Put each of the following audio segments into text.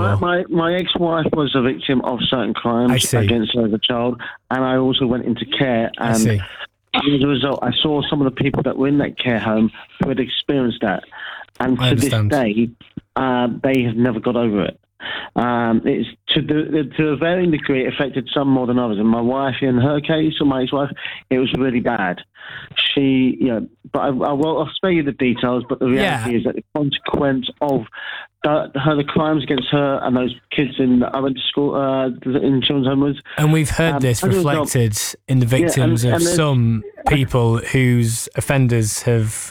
My ex-wife was a victim of certain crimes against her as a child, and I also went into care. And as a result, I saw some of the people that were in that care home who had experienced that. And to this day, they have never got over it. It's to a varying degree, it affected some more than others. And my wife, in her case, or my ex-wife, it was really bad. But I'll spare you the details. But the reality is that the consequence of the crimes against her and those kids I went to school in children's homes. And we've heard this reflected in the victims of some people whose offenders have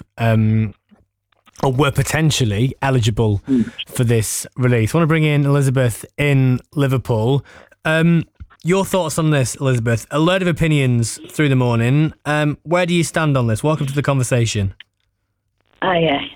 or were potentially eligible for this release. I want to bring in Elizabeth in Liverpool. Your thoughts on this, Elizabeth? A load of opinions through the morning. Where do you stand on this? Welcome to the conversation. I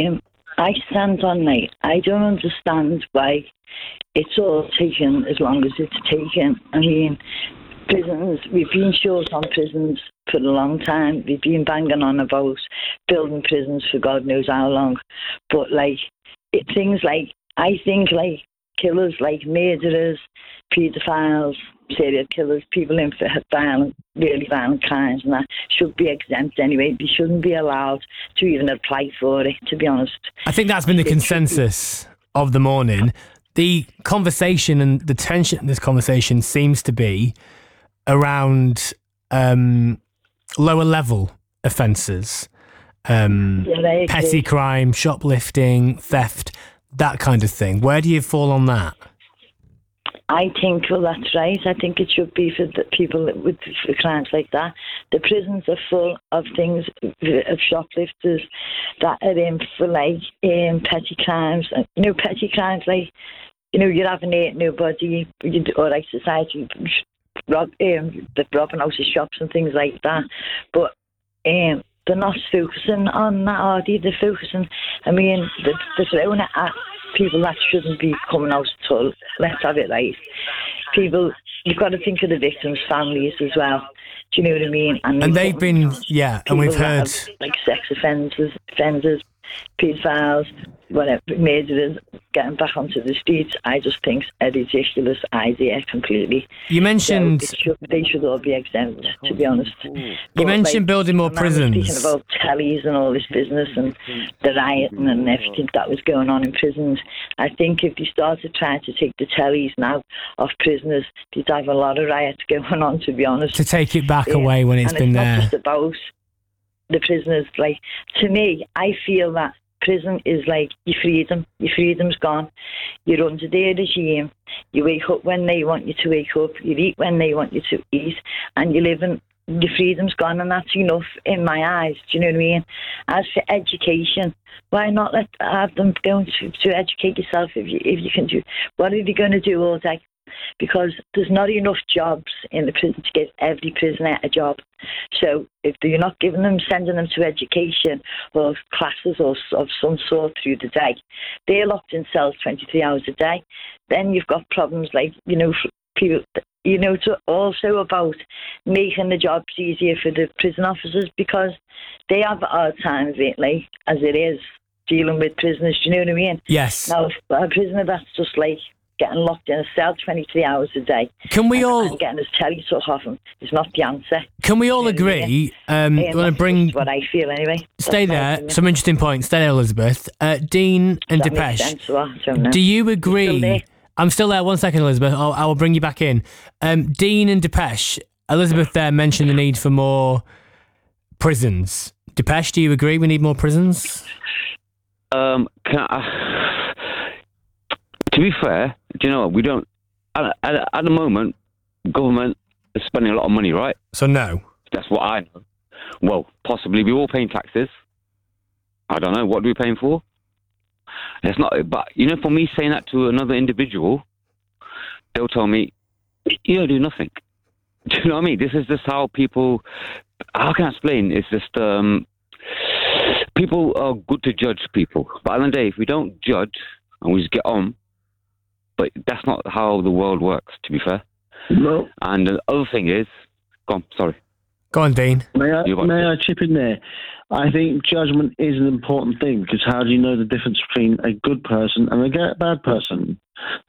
stand on that. I don't understand why it's all taken as long as it's taken. I mean, prisons, we've been short on prisons for a long time. We've been banging on about building prisons for God knows how long. But things like, I think killers, like murderers, paedophiles, serial killers, people in for really violent crimes and that should be exempt anyway. They shouldn't be allowed to even apply for it, to be honest. I think that's been the consensus of the morning. The conversation and the tension in this conversation seems to be around lower level offences, petty crime, shoplifting, theft, that kind of thing. Where do you fall on that? I think, well, that's right. I think it should be for the people with crimes like that. The prisons are full of things, of shoplifters that are in for petty crimes. Petty crimes you're having hurt nobody, or society, robbing houses, shops and things like that. But they're not focusing on that, are they? They're focusing, they're throwing it at people that shouldn't be coming out at all. Let's have it right. People, you've got to think of the victims' families as well. Do you know what I mean? And they've been, and we've heard... sex offenders, paedophiles, whatever, murderers, getting back onto the streets. I just think it's a ridiculous idea completely. You mentioned... they should all be exempt, to be honest. You mentioned building more prisons. Speaking about tellies and all this business and the rioting and everything that was going on in prisons, I think if they started trying to take the tellies now off prisoners, they'd have a lot of riots going on, to be honest. To take it back away when it's been there. It's not just about the prisoners. To me, I feel that prison is like your freedom. Your freedom's gone. You're under their regime. You wake up when they want you to wake up. You eat when they want you to eat. And you live in... Your freedom's gone, and that's enough in my eyes. Do you know what I mean? As for education, why not have them go to educate yourself if you can do... What are they going to do all day? Because there's not enough jobs in the prison to give every prisoner a job. So if you're not sending them to education or classes or of some sort through the day, they're locked in cells 23 hours a day. Then you've got problems people, it's also about making the jobs easier for the prison officers, because they have a hard time of it, as it is, dealing with prisoners. Do you know what I mean? Yes. Now, a prisoner that's just getting locked in a cell 23 hours a day. Can we all... And getting his telly took off him is not the answer. Can we all agree... I'm going to bring... what I feel anyway. Stay there. Some interesting points. Stay there, Elizabeth. Dean and Depeche. Do you agree... I'm still there. 1 second, Elizabeth. I will bring you back in. Dean and Depeche. Elizabeth there mentioned the need for more prisons. Depeche, do you agree we need more prisons? To be fair, do you know what? We don't... At the moment, government is spending a lot of money, right? So no. That's what I know. Well, possibly. We're all paying taxes. I don't know. What are we paying for? It's not... But, for me saying that to another individual, they'll tell me, you don't do nothing. Do you know what I mean? This is just how people... How can I explain? It's just... people are good to judge people. But at the end of the day, if we don't judge and we just get on, but that's not how the world works, to be fair. No. And the other thing is... Go on, sorry. Go on, Dean. May I chip in there? I think judgment is an important thing, because how do you know the difference between a good person and a bad person?